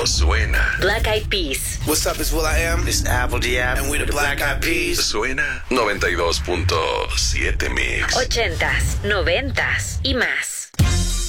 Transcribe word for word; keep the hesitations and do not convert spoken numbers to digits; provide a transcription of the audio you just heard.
suena. Black Eyed Peas. What's up, it's Will I Am. This is Apple Diab. And we the Black Eyed Peas. Suena noventa y dos punto siete Mix. Ochentas, noventas y más.